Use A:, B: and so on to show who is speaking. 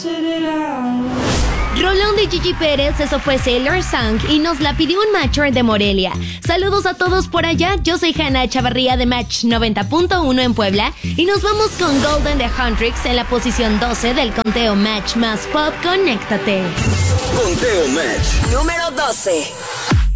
A: Rolón de Gigi Pérez, eso fue Sailor Song y nos la pidió un matcher de Morelia. Saludos a todos por allá, yo soy Hanna Chavarría de Match 90.1 en Puebla y nos vamos con Golden de Huntrix en la posición 12 del conteo Match más Pop. Conéctate.
B: Conteo Match
C: número 12.